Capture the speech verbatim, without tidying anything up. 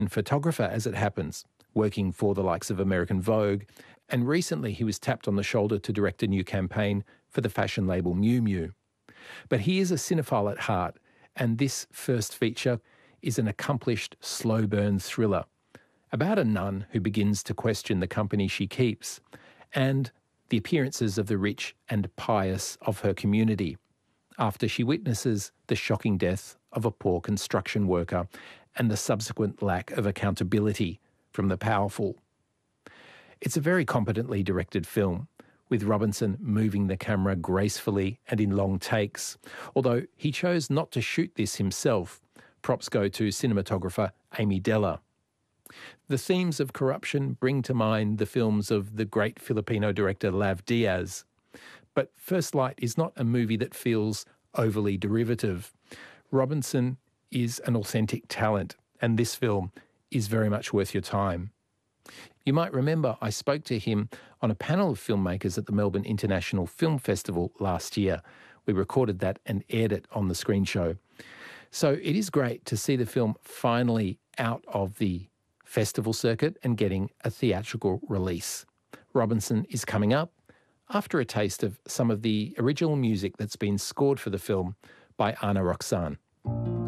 photographer, as it happens, working for the likes of American Vogue, and recently he was tapped on the shoulder to direct a new campaign for the fashion label Miu Miu. But he is a cinephile at heart, and this first feature is an accomplished slow burn thriller about a nun who begins to question the company she keeps and the appearances of the rich and pious of her community after she witnesses the shocking death of a poor construction worker and the subsequent lack of accountability from the powerful. It's a very competently directed film, with Robinson moving the camera gracefully and in long takes. Although he chose not to shoot this himself, props go to cinematographer Amy Della. The themes of corruption bring to mind the films of the great Filipino director Lav Diaz. But First Light is not a movie that feels overly derivative. Robinson is an authentic talent, and this film is very much worth your time. You might remember I spoke to him on a panel of filmmakers at the Melbourne International Film Festival last year. We recorded that and aired it on the Screen Show. So it is great to see the film finally out of the festival circuit and getting a theatrical release. Robinson is coming up after a taste of some of the original music that's been scored for the film by Ana Roxanne.